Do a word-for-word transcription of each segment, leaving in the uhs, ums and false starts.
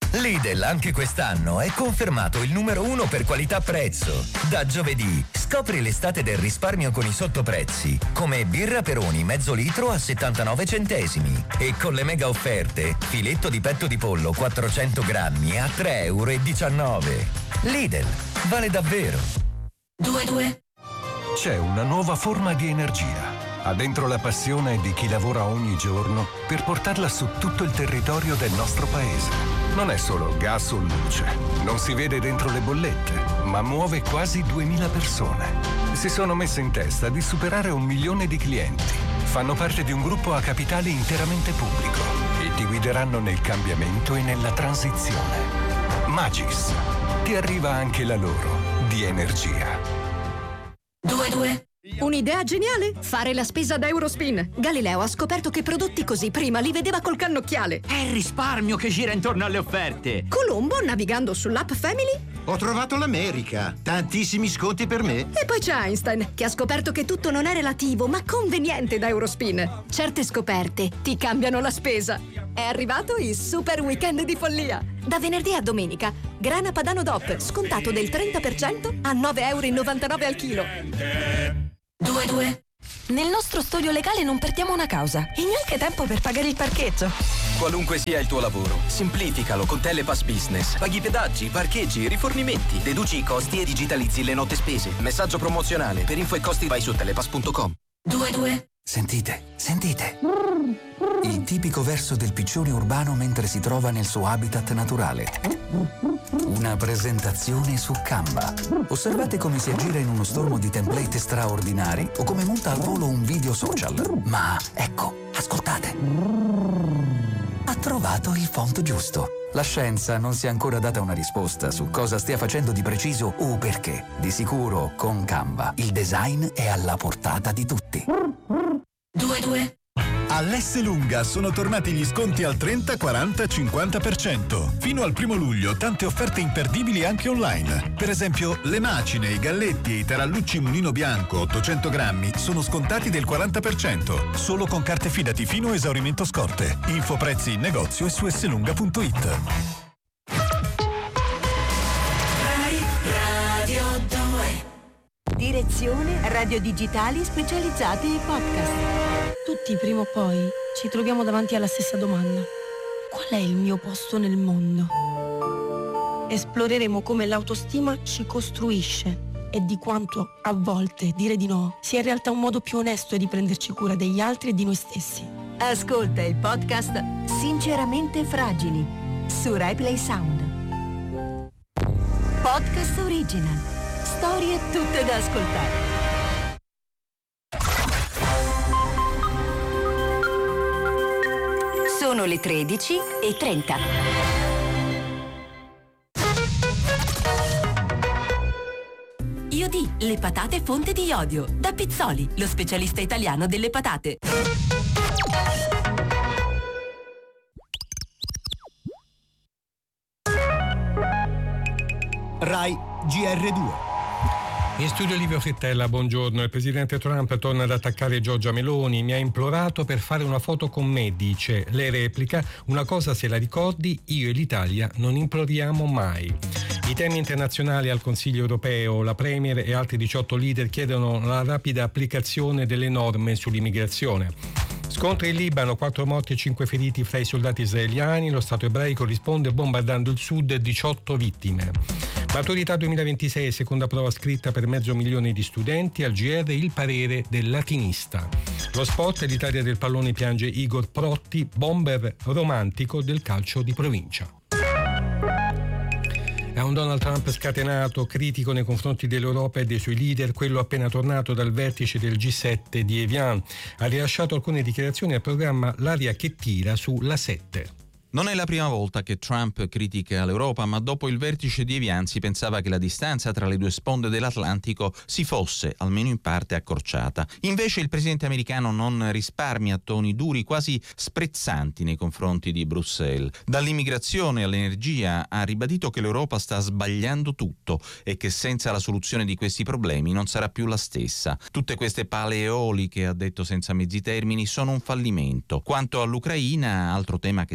Lidl anche quest'anno è confermato il numero uno per qualità-prezzo. Da giovedì scopri l'estate del risparmio con i sottoprezzi, come birra Peroni mezzo litro a settantanove centesimi e con le mega offerte filetto di petto di pollo quattrocento grammi a tre virgola diciannove euro. Lidl, vale davvero. Due due. C'è una nuova forma di energia. Ha dentro la passione di chi lavora ogni giorno per portarla su tutto il territorio del nostro paese. Non è solo gas o luce, non si vede dentro le bollette, ma muove quasi duemila persone. Si sono messe in testa di superare un milione di clienti. Fanno parte di un gruppo a capitale interamente pubblico e ti guideranno nel cambiamento e nella transizione. Magis. Ti arriva anche la loro di energia. Due due. Un'idea geniale? Fare la spesa da Eurospin. Galileo ha scoperto che prodotti così prima li vedeva col cannocchiale. È il risparmio che gira intorno alle offerte. Colombo, navigando sull'app Family, ho trovato l'America. Tantissimi sconti per me. E poi c'è Einstein, che ha scoperto che tutto non è relativo, ma conveniente da Eurospin. Certe scoperte ti cambiano la spesa. È arrivato il super weekend di follia. Da venerdì a domenica, grana padano D O P, scontato del trenta per cento a nove virgola novantanove euro al chilo. Due due. Nel nostro studio legale non perdiamo una causa e neanche tempo per pagare il parcheggio. Qualunque sia il tuo lavoro, semplificalo con Telepass Business. Paghi pedaggi, parcheggi, rifornimenti, deduci i costi e digitalizzi le note spese. Messaggio promozionale. Per info e costi vai su telepass punto com. Due due. Sentite, sentite. Il tipico verso del piccione urbano mentre si trova nel suo habitat naturale. Una presentazione su Canva. Osservate come si aggira in uno stormo di template straordinari o come monta al volo un video social. Ma ecco, ascoltate. Ha trovato il font giusto. La scienza non si è ancora data una risposta su cosa stia facendo di preciso o perché. Di sicuro, con Canva, il design è alla portata di tutti. Due due. All'Esselunga sono tornati gli sconti al trenta, quaranta, cinquanta per cento. Fino al primo luglio tante offerte imperdibili anche online. Per esempio, le macine, i galletti e i tarallucci Mulino Bianco ottocento grammi sono scontati del quaranta per cento. Solo con carte Fidati fino a esaurimento scorte. Info prezzi in negozio e su esselunga punto it. Radio due. Direzione Radio Digitali specializzate in podcast. Tutti prima o poi ci troviamo davanti alla stessa domanda. Qual è il mio posto nel mondo? Esploreremo come l'autostima ci costruisce e di quanto a volte dire di no sia in realtà un modo più onesto di prenderci cura degli altri e di noi stessi. Ascolta il podcast Sinceramente Fragili su RaiPlay Sound. Podcast Original. Storie tutte da ascoltare. Sono le tredici e trenta. Iodi, le patate fonte di iodio. Da Pizzoli, lo specialista italiano delle patate. Rai G R due. In studio Livio Frittella, buongiorno. Il presidente Trump torna ad attaccare Giorgia Meloni. Mi ha implorato per fare una foto con me, dice. Lei replica: una cosa se la ricordi, io e l'Italia non imploriamo mai. I temi internazionali al Consiglio europeo, la Premier e altri diciotto leader chiedono la rapida applicazione delle norme sull'immigrazione. Scontri in Libano, quattro morti e cinque feriti fra i soldati israeliani. Lo Stato ebraico risponde bombardando il sud, diciotto vittime. Maturità duemilaventisei, seconda prova scritta per mezzo milione di studenti. Al G R il parere del latinista. Lo sport, l'Italia del pallone piange Igor Protti, bomber romantico del calcio di provincia. È un Donald Trump scatenato, critico nei confronti dell'Europa e dei suoi leader, quello appena tornato dal vertice del G sette di Evian. Ha rilasciato alcune dichiarazioni al programma L'aria che tira su La sette. Non è la prima volta che Trump critica l'Europa, ma dopo il vertice di Evian si pensava che la distanza tra le due sponde dell'Atlantico si fosse, almeno in parte, accorciata. Invece il presidente americano non risparmia toni duri, quasi sprezzanti nei confronti di Bruxelles. Dall'immigrazione all'energia ha ribadito che l'Europa sta sbagliando tutto e che senza la soluzione di questi problemi non sarà più la stessa. Tutte queste pale eoliche, ha detto senza mezzi termini, sono un fallimento. Quanto all'Ucraina, altro tema che spesso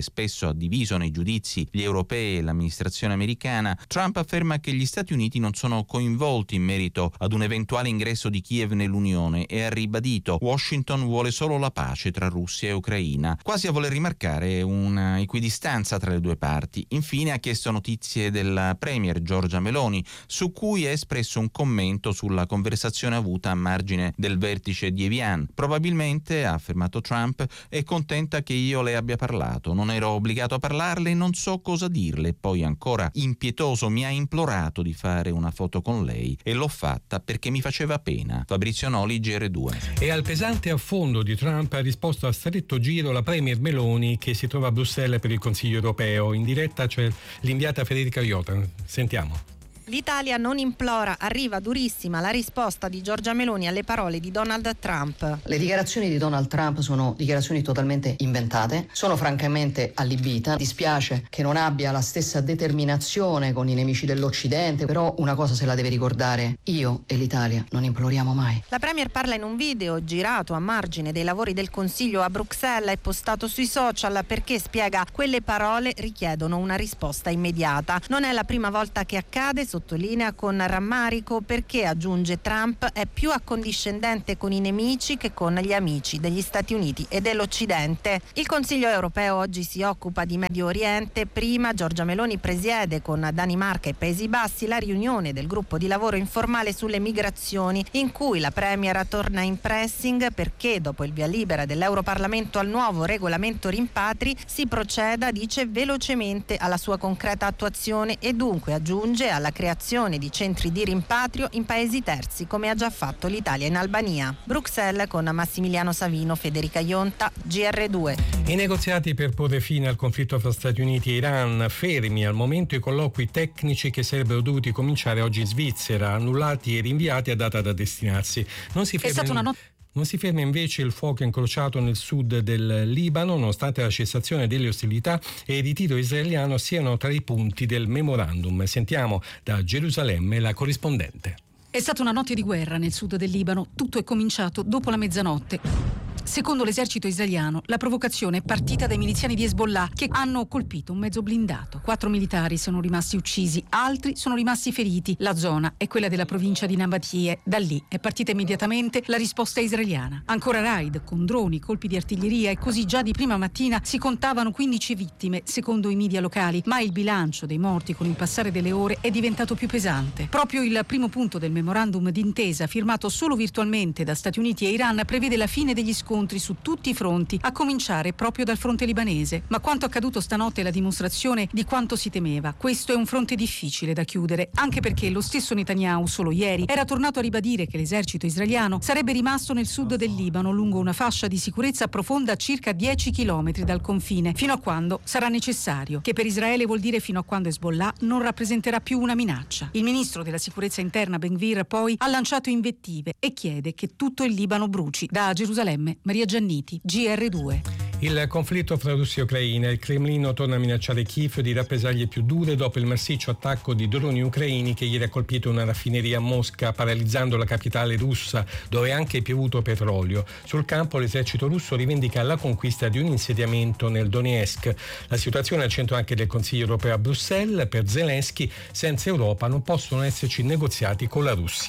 spesso ha diviso nei giudizi gli europei e l'amministrazione americana, Trump afferma che gli Stati Uniti non sono coinvolti in merito ad un eventuale ingresso di Kiev nell'Unione e ha ribadito Washington vuole solo la pace tra Russia e Ucraina, quasi a voler rimarcare una equidistanza tra le due parti. Infine ha chiesto notizie della premier Giorgia Meloni, su cui ha espresso un commento sulla conversazione avuta a margine del vertice di Evian. Probabilmente, ha affermato Trump, è contenta che io le abbia parlato, non ero obbligato a parlarle e non so cosa dirle. Poi ancora impietoso mi ha implorato di fare una foto con lei e l'ho fatta perché mi faceva pena. Fabrizio Noli, G R due. E al pesante affondo di Trump ha risposto a stretto giro la premier Meloni, che si trova a Bruxelles per il Consiglio europeo. In diretta c'è l'inviata Federica Iota. Sentiamo. L'Italia non implora, arriva durissima la risposta di Giorgia Meloni alle parole di Donald Trump. Le dichiarazioni di Donald Trump sono dichiarazioni totalmente inventate, sono francamente allibita, dispiace che non abbia la stessa determinazione con i nemici dell'Occidente, però una cosa se la deve ricordare, io e l'Italia non imploriamo mai. La premier parla in un video girato a margine dei lavori del Consiglio a Bruxelles e postato sui social perché spiega quelle parole richiedono una risposta immediata. Non è la prima volta che accade, sottolinea con rammarico, perché, aggiunge Trump, è più accondiscendente con i nemici che con gli amici degli Stati Uniti e dell'Occidente. Il Consiglio europeo oggi si occupa di Medio Oriente. Prima Giorgia Meloni presiede con Danimarca e Paesi Bassi la riunione del gruppo di lavoro informale sulle migrazioni, in cui la premier torna in pressing perché dopo il via libera dell'Europarlamento al nuovo regolamento rimpatri si proceda, dice, velocemente alla sua concreta attuazione e dunque, aggiunge, alla creazione di centri di rimpatrio in paesi terzi, come ha già fatto l'Italia in Albania. Bruxelles con Massimiliano Savino, Federica Ionta, G R due. I negoziati per porre fine al conflitto fra Stati Uniti e Iran, fermi al momento i colloqui tecnici che sarebbero dovuti cominciare oggi in Svizzera, annullati e rinviati a data da destinarsi. Non si ferma. È stata una not- Non si ferma invece il fuoco incrociato nel sud del Libano, nonostante la cessazione delle ostilità e il ritiro israeliano siano tra i punti del memorandum. Sentiamo da Gerusalemme la corrispondente. È stata una notte di guerra nel sud del Libano. Tutto è cominciato dopo la mezzanotte. Secondo l'esercito israeliano, la provocazione è partita dai miliziani di Hezbollah che hanno colpito un mezzo blindato. Quattro militari sono rimasti uccisi, altri sono rimasti feriti. La zona è quella della provincia di Nabatie. Da lì è partita immediatamente la risposta israeliana. Ancora raid con droni, colpi di artiglieria e così già di prima mattina si contavano quindici vittime, secondo i media locali, ma il bilancio dei morti con il passare delle ore è diventato più pesante. Proprio il primo punto del memorandum d'intesa, firmato solo virtualmente da Stati Uniti e Iran, prevede la fine degli scontri su tutti i fronti, a cominciare proprio dal fronte libanese. Ma quanto accaduto stanotte è la dimostrazione di quanto si temeva. Questo è un fronte difficile da chiudere, anche perché lo stesso Netanyahu solo ieri era tornato a ribadire che l'esercito israeliano sarebbe rimasto nel sud del Libano, lungo una fascia di sicurezza profonda a circa dieci chilometri dal confine, fino a quando sarà necessario, che per Israele vuol dire fino a quando Hezbollah non rappresenterà più una minaccia. Il ministro della sicurezza interna Ben Gvir poi ha lanciato invettive e chiede che tutto il Libano bruci. Da Gerusalemme, Maria Gianniti, G R due. Il conflitto fra Russia e Ucraina. Il Cremlino torna a minacciare Kiev di rappresaglie più dure dopo il massiccio attacco di droni ucraini che ieri ha colpito una raffineria a Mosca, paralizzando la capitale russa, dove è anche piovuto petrolio. Sul campo l'esercito russo rivendica la conquista di un insediamento nel Donetsk. La situazione è al centro anche del Consiglio europeo a Bruxelles. Per Zelensky, senza Europa non possono esserci negoziati con la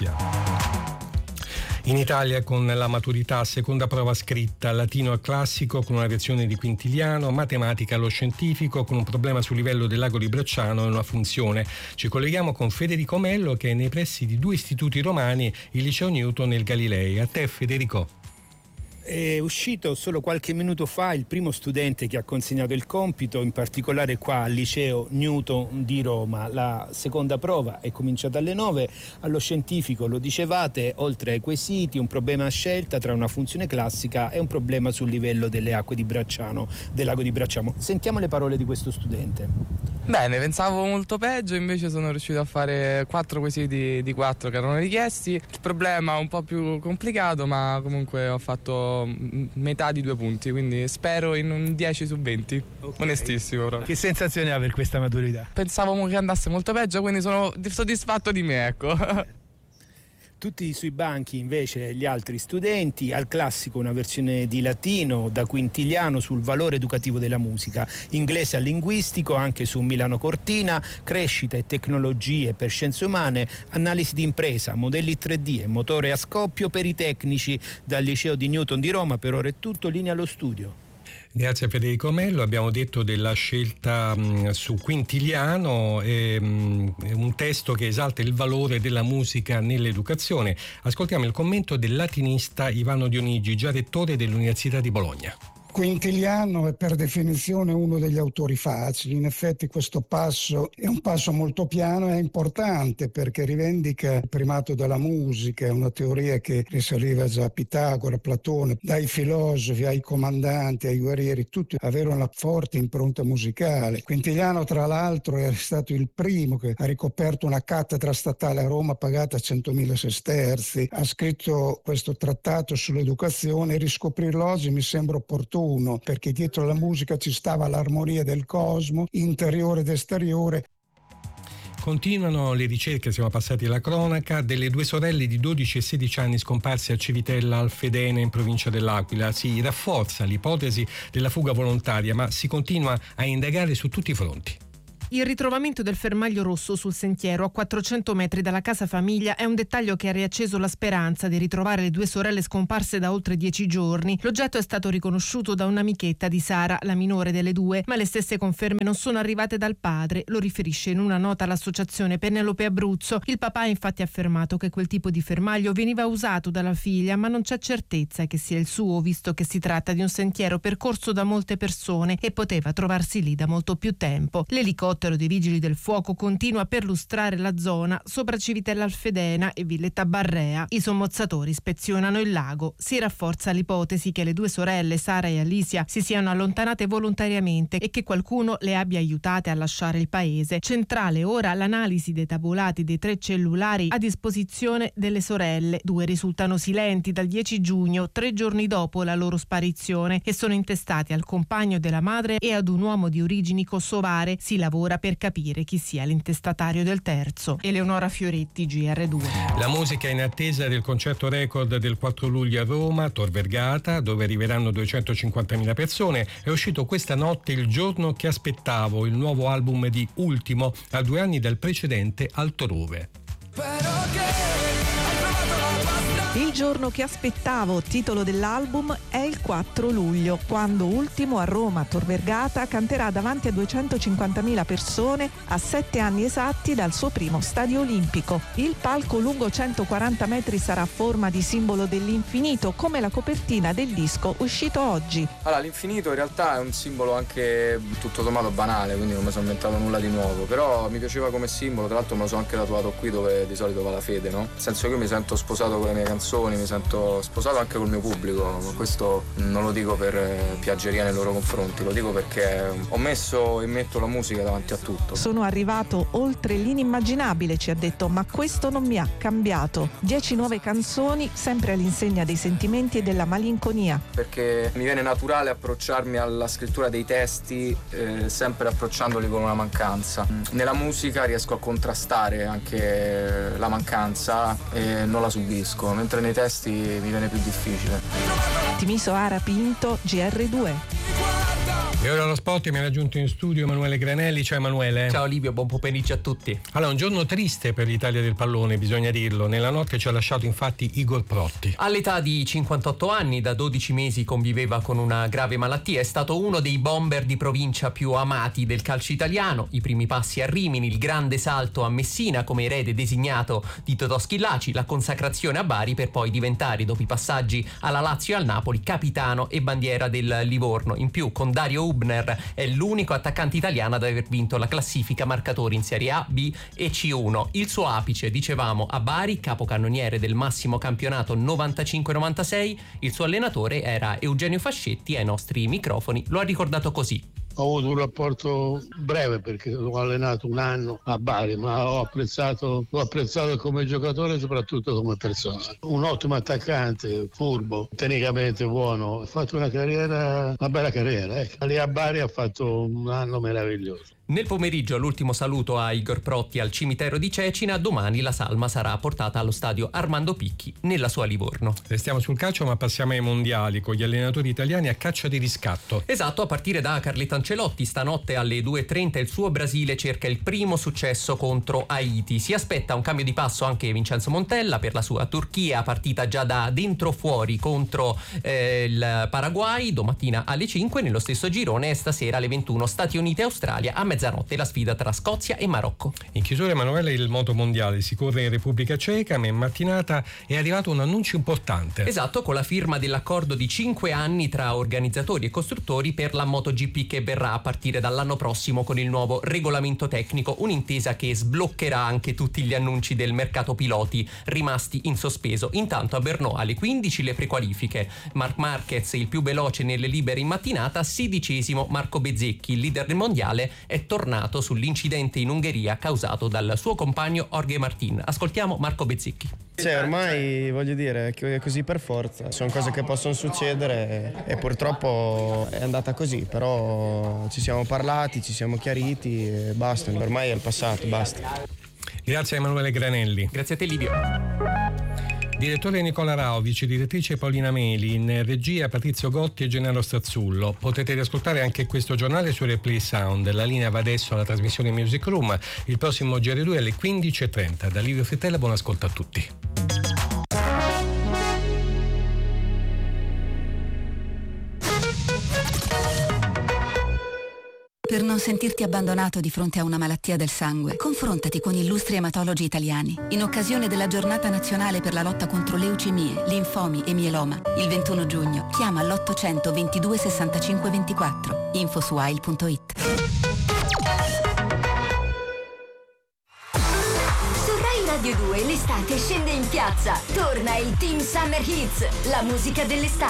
Russia. In Italia con la maturità, seconda prova scritta, latino al classico con una lezione di quintiliano, matematica allo scientifico con un problema sul livello del lago di Bracciano e una funzione. Ci colleghiamo con Federico Mello che è nei pressi di due istituti romani, il Liceo Newton e il Galilei. A te Federico. È uscito solo qualche minuto fa il primo studente che ha consegnato il compito, in particolare qua al Liceo Newton di Roma. La seconda prova è cominciata alle nove, allo scientifico lo dicevate, oltre ai quesiti, un problema a scelta tra una funzione classica e un problema sul livello delle acque di Bracciano, del lago di Bracciano. Sentiamo le parole di questo studente. Bene, pensavo molto peggio, invece sono riuscito a fare quattro quesiti di quattro che erano richiesti. Il problema è un po' più complicato, ma comunque ho fatto metà di due punti, quindi spero in un dieci su venti. Okay. Onestissimo proprio. Che sensazione ha per questa maturità? Pensavo che andasse molto peggio, quindi sono soddisfatto di me, ecco. Tutti sui banchi invece gli altri studenti, al classico una versione di latino da Quintiliano sul valore educativo della musica, inglese al linguistico anche su Milano Cortina, crescita e tecnologie per scienze umane, analisi di impresa, modelli tre D e motore a scoppio per i tecnici dal liceo di Newton di Roma. Per ora è tutto, linea allo studio. Grazie a Federico Mello. Abbiamo detto della scelta mh, su Quintiliano, eh, mh, un testo che esalta il valore della musica nell'educazione. Ascoltiamo il commento del latinista Ivano Dionigi, già rettore dell'Università di Bologna. Quintiliano è per definizione uno degli autori facili. In effetti questo passo è un passo molto piano e è importante perché rivendica il primato della musica, è una teoria che risaliva già a Pitagora, Platone, dai filosofi ai comandanti, ai guerrieri, tutti avevano una forte impronta musicale. Quintiliano tra l'altro è stato il primo che ha ricoperto una cattedra statale a Roma pagata centomila sesterzi, ha scritto questo trattato sull'educazione e riscoprirlo oggi mi sembra opportuno, perché dietro la musica ci stava l'armonia del cosmo, interiore ed esteriore. Continuano le ricerche, siamo passati alla cronaca, delle due sorelle di dodici e sedici anni scomparse a Civitella al Fedene in provincia dell'Aquila. Si rafforza l'ipotesi della fuga volontaria, ma si continua a indagare su tutti i fronti. Il ritrovamento del fermaglio rosso sul sentiero a quattrocento metri dalla casa famiglia è un dettaglio che ha riacceso la speranza di ritrovare le due sorelle scomparse da oltre dieci giorni. L'oggetto è stato riconosciuto da un'amichetta di Sara, la minore delle due, ma le stesse conferme non sono arrivate dal padre, lo riferisce in una nota l'associazione Penelope Abruzzo. Il papà ha infatti affermato che quel tipo di fermaglio veniva usato dalla figlia, ma non c'è certezza che sia il suo, visto che si tratta di un sentiero percorso da molte persone e poteva trovarsi lì da molto più tempo. L'elicottero dei Vigili del Fuoco continua a perlustrare la zona sopra Civitella Alfedena e Villetta Barrea. I sommozzatori ispezionano il lago. Si rafforza l'ipotesi che le due sorelle, Sara e Alicia, si siano allontanate volontariamente e che qualcuno le abbia aiutate a lasciare il paese. Centrale ora l'analisi dei tabulati dei tre cellulari a disposizione delle sorelle. Due risultano silenti dal dieci giugno, tre giorni dopo la loro sparizione, e sono intestati al compagno della madre e ad un uomo di origini kosovare. Si lavora per capire chi sia l'intestatario del terzo. Eleonora Fioretti, G R due. La musica in attesa del concerto record del quattro luglio a Roma, Tor Vergata, dove arriveranno duecentocinquantamila persone. È uscito questa notte Il giorno che aspettavo, il nuovo album di Ultimo, a due anni dal precedente Altrove. Il giorno che aspettavo, titolo dell'album, è il quattro luglio, quando Ultimo a Roma, Tor Vergata, canterà davanti a duecentocinquantamila persone a sette anni esatti dal suo primo stadio olimpico. Il palco lungo centoquaranta metri sarà a forma di simbolo dell'infinito, come la copertina del disco uscito oggi. Allora, l'infinito in realtà è un simbolo anche tutto sommato banale, quindi non mi sono inventato nulla di nuovo, però mi piaceva come simbolo, tra l'altro me lo sono anche tatuato qui dove di solito va la fede, no? Nel senso che io mi sento sposato con le mie canzoni, mi sento sposato anche col mio pubblico, ma questo non lo dico per piaggeria nei loro confronti, lo dico perché ho messo e metto la musica davanti a tutto. Sono arrivato oltre l'inimmaginabile, ci ha detto, ma questo non mi ha cambiato. Dieci nuove canzoni, sempre all'insegna dei sentimenti e della malinconia. Perché mi viene naturale approcciarmi alla scrittura dei testi, eh, sempre approcciandoli con una mancanza. Nella musica riesco a contrastare anche la mancanza e non la subisco, mentre nei testi mi viene più difficile. Timiso Ara Pinto, G R due. E ora lo spot, mi ha raggiunto in studio Emanuele Granelli. Ciao Emanuele. Ciao Livio, buon pomeriggio a tutti. Allora, un giorno triste per l'Italia del pallone, bisogna dirlo. Nella notte ci ha lasciato infatti Igor Protti. All'età di cinquantotto anni, da dodici mesi conviveva con una grave malattia. È stato uno dei bomber di provincia più amati del calcio italiano. I primi passi a Rimini, il grande salto a Messina come erede designato di Totò Schillaci, la consacrazione a Bari per poi diventare, dopo i passaggi alla Lazio e al Napoli, capitano e bandiera del Livorno. In più, con Dario Hubner è l'unico attaccante italiano ad aver vinto la classifica marcatori in Serie A, B e C uno. Il suo apice, dicevamo, a Bari, capocannoniere del massimo campionato novantacinque novantasei. Il suo allenatore era Eugenio Fascetti e ai nostri microfoni lo ha ricordato così. Ho avuto un rapporto breve perché l'ho allenato un anno a Bari, ma ho apprezzato, l'ho apprezzato come giocatore e soprattutto come persona. Un ottimo attaccante, furbo, tecnicamente buono. Ha fatto una carriera, una bella carriera. Ecco. Lì a Bari ha fatto un anno meraviglioso. Nel pomeriggio l'ultimo saluto a Igor Protti al cimitero di Cecina. Domani la salma sarà portata allo stadio Armando Picchi nella sua Livorno. Restiamo sul calcio, ma passiamo ai mondiali con gli allenatori italiani a caccia di riscatto. Esatto, a partire da Carletto Ancelotti. Stanotte alle due e trenta il suo Brasile cerca il primo successo contro Haiti. Si aspetta un cambio di passo anche Vincenzo Montella per la sua Turchia, partita già da dentro fuori contro eh, il Paraguay domattina alle cinque. Nello stesso girone stasera alle ventuno Stati Uniti e Australia, a mezzanotte la sfida tra Scozia e Marocco. In chiusura, Emanuele, il moto mondiale si corre in Repubblica Ceca, ma in mattinata è arrivato un annuncio importante. Esatto, con la firma dell'accordo di cinque anni tra organizzatori e costruttori per la MotoGP che verrà a partire dall'anno prossimo con il nuovo regolamento tecnico, un'intesa che sbloccherà anche tutti gli annunci del mercato piloti rimasti in sospeso. Intanto a Brno alle quindici le prequalifiche. Marc Marquez, il più veloce nelle libere in mattinata, sedicesimo Marco Bezzecchi, il leader del mondiale, è tornato sull'incidente in Ungheria causato dal suo compagno Jorge Martin. Ascoltiamo Marco Bezzecchi. Sì, ormai voglio dire che è così per forza, sono cose che possono succedere e purtroppo è andata così, però ci siamo parlati, ci siamo chiariti e basta, ormai è il passato, basta. Grazie a Emanuele Granelli. Grazie a te, Livio. Direttore Nicola Rao, vice direttrice Paolina Meli, in regia Patrizio Gotti e Gennaro Strazzullo. Potete riascoltare anche questo giornale su Replay Sound. La linea va adesso alla trasmissione Music Room. Il prossimo G R due alle quindici e trenta. Da Livio Frittella, buon ascolto a tutti. Per non sentirti abbandonato di fronte a una malattia del sangue, confrontati con illustri ematologi italiani. In occasione della giornata nazionale per la lotta contro leucemie, linfomi e mieloma, il ventuno giugno, chiama all'ottocento ventidue sessantacinque ventiquattro. info su a i l punto it. Su Rai Radio due l'estate scende in piazza. Torna il Team Summer Hits, la musica dell'estate.